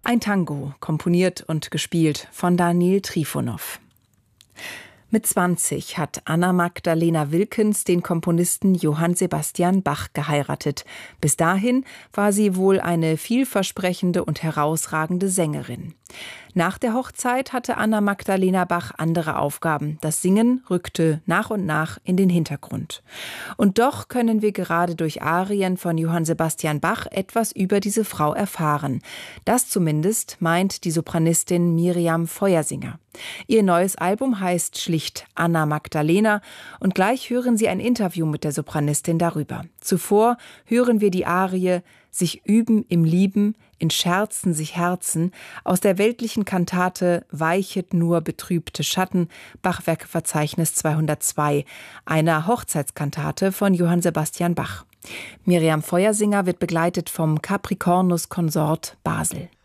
Ein Tango, komponiert und gespielt von Daniil Trifonow. Mit 20 hat Anna Magdalena Wilckens den Komponisten Johann Sebastian Bach geheiratet. Bis dahin war sie wohl eine vielversprechende und herausragende Sängerin. Nach der Hochzeit hatte Anna Magdalena Bach andere Aufgaben. Das Singen rückte nach und nach in den Hintergrund. Und doch können wir gerade durch Arien von Johann Sebastian Bach etwas über diese Frau erfahren. Das zumindest meint die Sopranistin Miriam Feuersinger. Ihr neues Album heißt schlicht Anna Magdalena und gleich hören Sie ein Interview mit der Sopranistin darüber. Zuvor hören wir die Arie Sich üben im Lieben, in Scherzen sich Herzen aus der weltlichen Kantate Weichet nur betrübte Schatten, Bachwerkverzeichnis 202, einer Hochzeitskantate von Johann Sebastian Bach. Miriam Feuersinger wird begleitet vom Capricornus Consort Basel.